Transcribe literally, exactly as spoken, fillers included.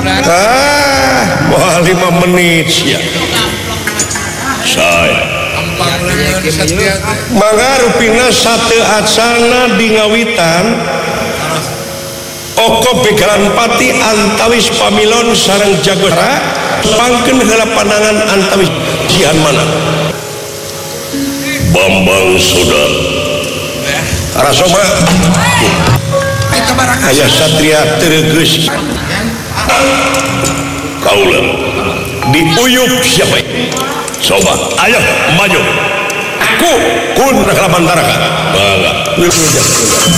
ah wah lima menit ya saya mangga rupina satu atsana di ngawitan oko begalan pati antawis pamilon sareng jagora pangkeun heula panangan antawis jihan mana Bambang Sudan Rasoma aya satria teugeus kaula diuyup siapa coba ayo maju aku kun rakaman taraka bangga